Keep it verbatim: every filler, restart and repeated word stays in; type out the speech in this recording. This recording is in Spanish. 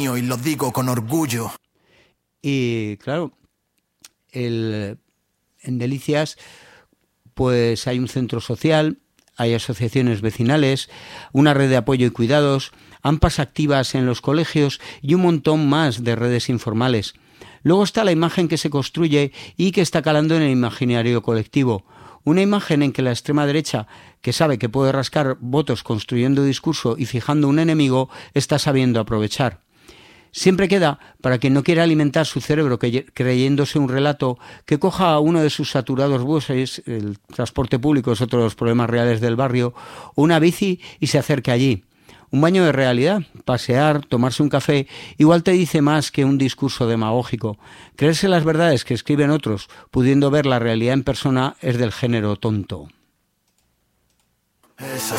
mío y lo digo con orgullo. Y claro, el, en Delicias pues hay un centro social, hay asociaciones vecinales, una red de apoyo y cuidados, AMPAs activas en los colegios y un montón más de redes informales. Luego está la imagen que se construye y que está calando en el imaginario colectivo. Una imagen en que la extrema derecha, que sabe que puede rascar votos construyendo discurso y fijando un enemigo, está sabiendo aprovechar. Siempre queda, para quien no quiera alimentar su cerebro creyéndose un relato, que coja a uno de sus saturados buses, el transporte público es otro de los problemas reales del barrio, o una bici y se acerque allí. Un baño de realidad, pasear, tomarse un café, igual te dice más que un discurso demagógico. Creerse las verdades que escriben otros, pudiendo ver la realidad en persona, es del género tonto. Esa